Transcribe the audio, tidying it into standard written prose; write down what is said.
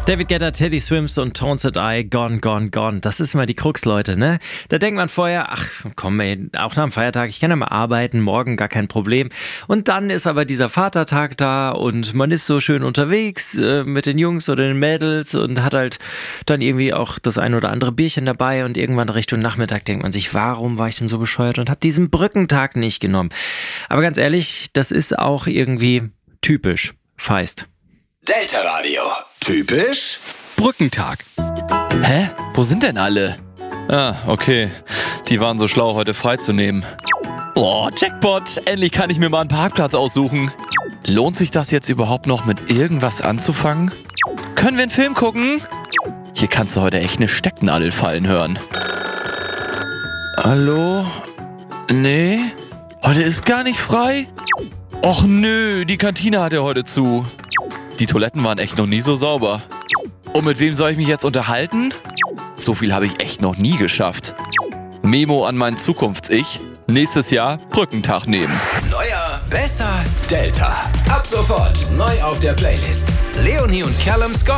David Guetta, Teddy Swims und Tones and I, Gone, Gone, Gone. Das ist immer die Krux, Leute, ne? Da denkt man vorher, ach komm ey, auch nach dem Feiertag, ich kann ja mal arbeiten, morgen gar kein Problem. Und dann ist aber dieser Vatertag da und man ist so schön unterwegs mit den Jungs oder den Mädels und hat halt dann irgendwie auch das ein oder andere Bierchen dabei und irgendwann Richtung Nachmittag denkt man sich, warum war ich denn so bescheuert und habe diesen Brückentag nicht genommen? Aber ganz ehrlich, das ist auch irgendwie typisch Feist. Delta Radio. Typisch Brückentag. Hä? Wo sind denn alle? Ah, okay. Die waren so schlau, heute freizunehmen. Oh, Jackpot! Endlich kann ich mir mal einen Parkplatz aussuchen. Lohnt sich das jetzt überhaupt noch mit irgendwas anzufangen? Können wir einen Film gucken? Hier kannst du heute echt eine Stecknadel fallen hören. Hallo? Nee? Heute ist gar nicht frei? Och nö, die Kantine hat ja heute zu. Die Toiletten waren echt noch nie so sauber. Und mit wem soll ich mich jetzt unterhalten? So viel habe ich echt noch nie geschafft. Memo an mein Zukunfts-Ich. Nächstes Jahr Brückentag nehmen. Neuer, besser, Delta. Ab sofort neu auf der Playlist. Leonie und Callum Scott.